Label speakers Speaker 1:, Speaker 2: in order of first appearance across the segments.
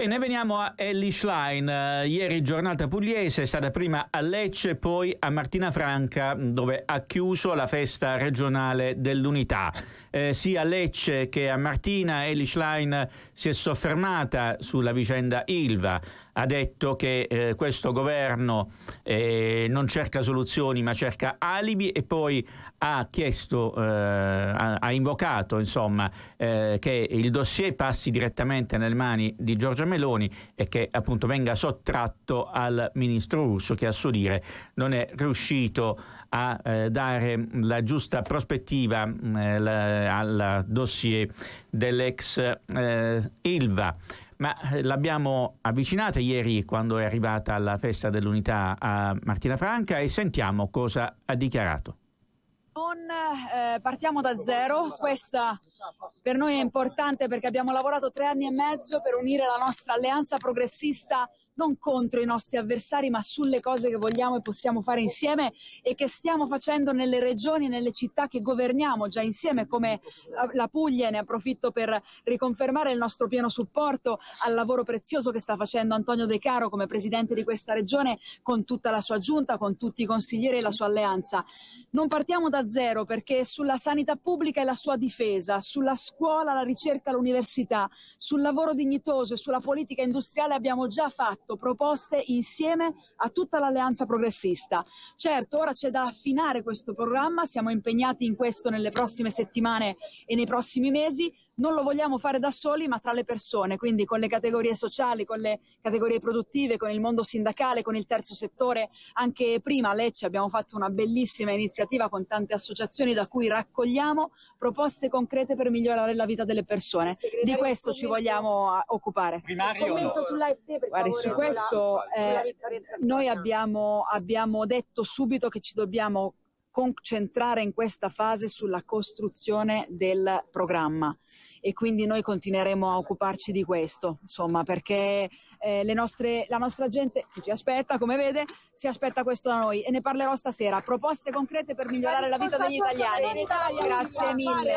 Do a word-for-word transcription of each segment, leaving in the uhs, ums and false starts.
Speaker 1: Bene, veniamo a Elly Schlein. Uh, ieri giornata pugliese, è stata prima a Lecce, poi a Martina Franca, dove ha chiuso la festa regionale dell'Unità. Eh, sia a Lecce che a Martina, Elly Schlein si è soffermata sulla vicenda Ilva. Ha detto che eh, questo governo eh, non cerca soluzioni ma cerca alibi, e poi ha chiesto, eh, ha, ha invocato insomma eh, che il dossier passi direttamente nelle mani di Giorgia Meloni e che appunto venga sottratto al ministro Urso, che a suo dire non è riuscito a eh, dare la giusta prospettiva eh, la, al dossier dell'ex eh, Ilva. Ma l'abbiamo avvicinata ieri quando è arrivata alla festa dell'Unità a Martina Franca e sentiamo cosa ha dichiarato.
Speaker 2: Non eh, partiamo da zero, questa per noi è importante perché abbiamo lavorato tre anni e mezzo per unire la nostra alleanza progressista non contro i nostri avversari ma sulle cose che vogliamo e possiamo fare insieme e che stiamo facendo nelle regioni e nelle città che governiamo già insieme, come la Puglia. Ne approfitto per riconfermare il nostro pieno supporto al lavoro prezioso che sta facendo Antonio De Caro come presidente di questa regione, con tutta la sua giunta, con tutti i consiglieri e la sua alleanza. Non partiamo da zero perché sulla sanità pubblica e la sua difesa, sulla scuola, la ricerca, l'università, sul lavoro dignitoso e sulla politica industriale abbiamo già fatto proposte insieme a tutta l'alleanza progressista. Certo, ora c'è da affinare questo programma, siamo impegnati in questo nelle prossime settimane e nei prossimi mesi. Non lo vogliamo fare da soli ma tra le persone, quindi con le categorie sociali, con le categorie produttive, con il mondo sindacale, con il terzo settore. Anche prima a Lecce abbiamo fatto una bellissima iniziativa con tante associazioni da cui raccogliamo proposte concrete per migliorare la vita delle persone. Di questo ci vogliamo occupare.
Speaker 3: Primario, no.
Speaker 2: Guardi, su questo eh, noi abbiamo, abbiamo detto subito che ci dobbiamo concentrare in questa fase sulla costruzione del programma e quindi noi continueremo a occuparci di questo, insomma, perché eh, le nostre, la nostra gente che ci aspetta, come vede, si aspetta questo da noi, e ne parlerò stasera. Proposte concrete per migliorare la vita degli italiani. Grazie mille.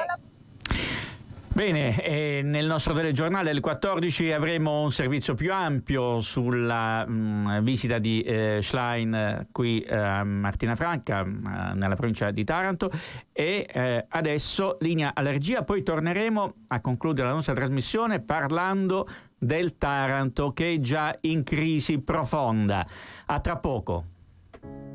Speaker 1: Bene, eh, nel nostro telegiornale alle quattordici avremo un servizio più ampio sulla mh, visita di eh, Schlein qui eh, a Martina Franca, mh, nella provincia di Taranto, e eh, adesso linea alla regia, poi torneremo a concludere la nostra trasmissione parlando del Taranto, che è già in crisi profonda. A tra poco.